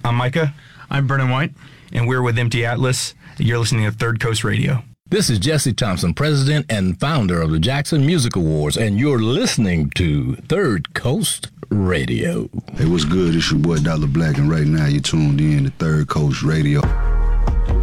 I'm Micah. I'm Brennan White. And we're with Empty Atlas. You're listening to Third Coast Radio. This is Jesse Thompson, president and founder of the Jackson Music Awards, and you're listening to Third Coast Radio. Hey, what's good? It's your boy Dollar Black, and right now you're tuned in to Third Coast Radio.